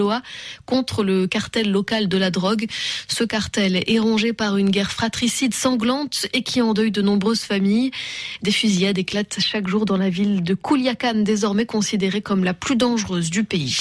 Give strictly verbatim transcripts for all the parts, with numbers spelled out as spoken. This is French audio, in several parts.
contre le cartel local de la drogue. Ce cartel est rongé par une guerre fratricide sanglante et qui endeuille de nombreuses familles. Des fusillades éclatent chaque jour dans la ville de Culiacán, désormais considérée comme la plus dangereuse du pays.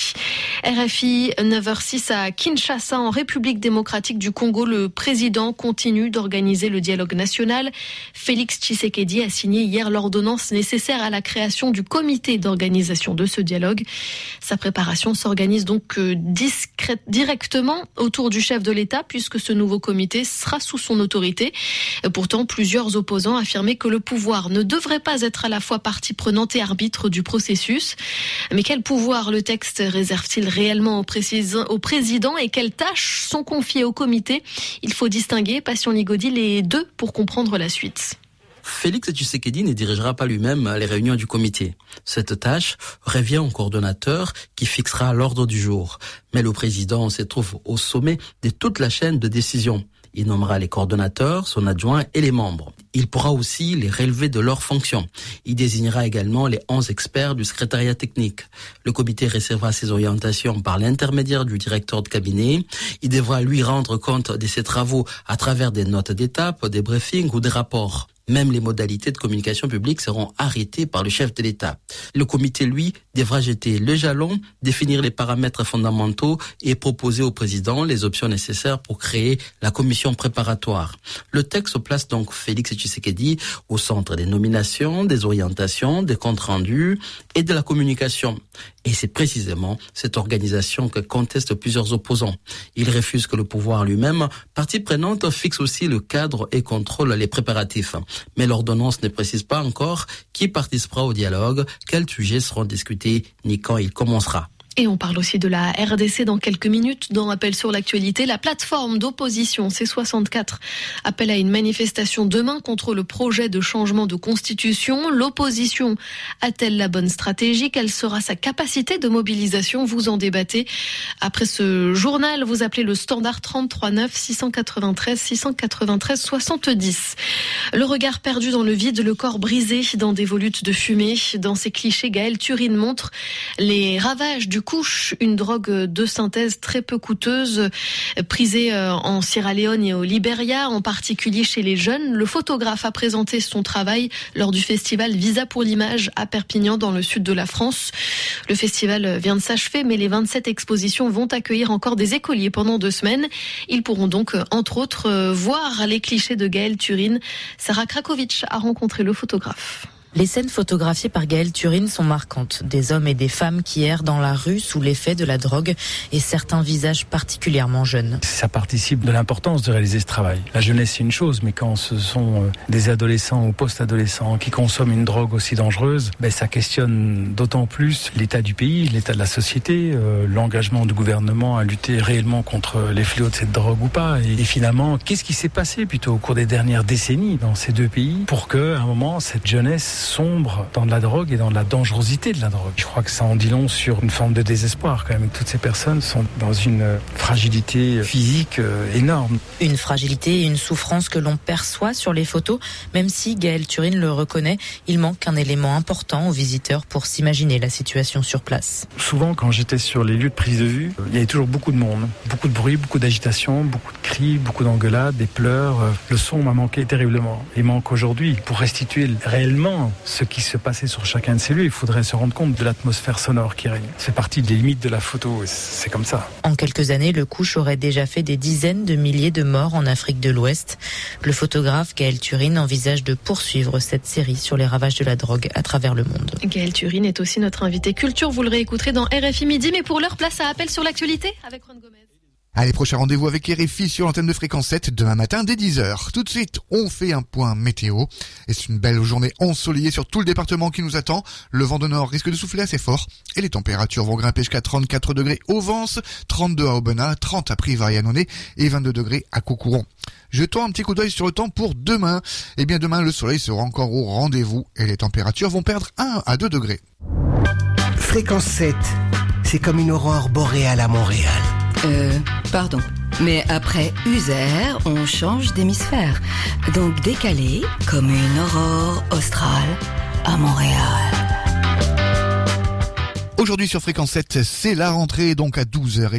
R F I, neuf heures six à Kinshasa, en République démocratique du Congo. Le président continue d'organiser le dialogue national. Félix Tshisekedi a signé hier l'ordonnance nécessaire à la création du comité d'organisation de ce dialogue. Sa préparation s'organise donc discrète, directement autour du chef de l'État, puisque ce nouveau comité sera sous son autorité. Pourtant, plusieurs opposants affirmaient que le pouvoir ne devrait pas être à la fois partie prenante et arbitre du processus. Mais quel pouvoir le texte réserve-t-il réellement au, précis, au président et quelles tâches sont confiées au comité? Il faut distinguer, Passion Ligodi, les deux pour comprendre la suite. Félix Tshisekedi ne dirigera pas lui-même les réunions du comité. Cette tâche revient au coordonnateur qui fixera l'ordre du jour. Mais le président se trouve au sommet de toute la chaîne de décision. Il nommera les coordonnateurs, son adjoint et les membres. Il pourra aussi les relever de leurs fonctions. Il désignera également les onze experts du secrétariat technique. Le comité recevra ses orientations par l'intermédiaire du directeur de cabinet. Il devra lui rendre compte de ses travaux à travers des notes d'étape, des briefings ou des rapports. Même les modalités de communication publique seront arrêtées par le chef de l'État. Le comité, lui, devra jeter le jalon, définir les paramètres fondamentaux et proposer au président les options nécessaires pour créer la commission préparatoire. Le texte place donc Félix Tshisekedi au centre des nominations, des orientations, des comptes rendus et de la communication. Et c'est précisément cette organisation que contestent plusieurs opposants. Ils refusent que le pouvoir lui-même, partie prenante, fixe aussi le cadre et contrôle les préparatifs. Mais l'ordonnance ne précise pas encore qui participera au dialogue, quels sujets seront discutés, ni quand il commencera. Et on parle aussi de la R D C dans quelques minutes. Dans Appel sur l'actualité, la plateforme d'opposition C soixante-quatre appelle à une manifestation demain contre le projet de changement de constitution. L'opposition a-t-elle la bonne stratégie? Quelle sera sa capacité de mobilisation? Vous en débattez. Après ce journal, vous appelez le standard trente-trois neuf six cent quatre-vingt-treize six cent quatre-vingt-treize soixante-dix. Le regard perdu dans le vide, le corps brisé dans des volutes de fumée. Dans ces clichés, Gaël Turin montre les ravages du couche, une drogue de synthèse très peu coûteuse, prisée en Sierra Leone et au Libéria, en particulier chez les jeunes. Le photographe a présenté son travail lors du festival Visa pour l'image à Perpignan, dans le sud de la France. Le festival vient de s'achever, mais les vingt-sept expositions vont accueillir encore des écoliers pendant deux semaines. Ils pourront donc, entre autres, voir les clichés de Gaël Turin. Sarah Krakovic a rencontré le photographe. Les scènes photographiées par Gaël Turin sont marquantes. Des hommes et des femmes qui errent dans la rue sous l'effet de la drogue et certains visages particulièrement jeunes. Ça participe de l'importance de réaliser ce travail. La jeunesse, c'est une chose, mais quand ce sont des adolescents ou post-adolescents qui consomment une drogue aussi dangereuse, ben ça questionne d'autant plus l'état du pays, l'état de la société, euh, l'engagement du gouvernement à lutter réellement contre les fléaux de cette drogue ou pas. Et, et finalement, qu'est-ce qui s'est passé plutôt au cours des dernières décennies dans ces deux pays pour qu'à un moment, cette jeunesse sombre dans de la drogue et dans de la dangerosité de la drogue. Je crois que ça en dit long sur une forme de désespoir quand même. Toutes ces personnes sont dans une fragilité physique énorme. Une fragilité et une souffrance que l'on perçoit sur les photos, même si Gaël Turin le reconnaît, il manque un élément important aux visiteurs pour s'imaginer la situation sur place. Souvent, quand j'étais sur les lieux de prise de vue, il y avait toujours beaucoup de monde, beaucoup de bruit, beaucoup d'agitation, beaucoup de cris, beaucoup d'engueulades, des pleurs. Le son m'a manqué terriblement. Il manque aujourd'hui. Pour restituer réellement ce qui se passait sur chacun de ces lieux, il faudrait se rendre compte de l'atmosphère sonore qui règne. C'est partie des limites de la photo, c'est comme ça. En quelques années, le couche aurait déjà fait des dizaines de milliers de morts en Afrique de l'Ouest. Le photographe Gaël Turin envisage de poursuivre cette série sur les ravages de la drogue à travers le monde. Gaël Turin est aussi notre invité culture, vous le réécouterez dans R F I Midi, mais pour l'heure, place à Appel sur l'actualité avec Ron Gomez. Allez, prochain rendez-vous avec R F I sur l'antenne de Fréquence sept demain matin dès dix heures. Tout de suite, on fait un point météo. Et c'est une belle journée ensoleillée sur tout le département qui nous attend. Le vent de nord risque de souffler assez fort et les températures vont grimper jusqu'à trente-quatre degrés au Vence, trente-deux à Aubenas, trente à Privarianonnet et vingt-deux degrés à Coucouron. Jetons un petit coup d'œil sur le temps pour demain. Eh bien, demain, le soleil sera encore au rendez-vous et les températures vont perdre un à deux degrés. Fréquence sept, c'est comme une aurore boréale à Montréal. Euh, pardon. Mais après User, on change d'hémisphère. Donc décalé comme une aurore australe à Montréal. Aujourd'hui sur Fréquence sept, c'est la rentrée, donc à douze heures.